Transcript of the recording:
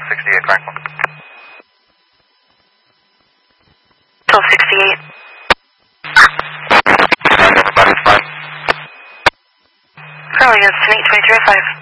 1268 Franklin. 1268. Everybody's fine. Currently, it's 82305.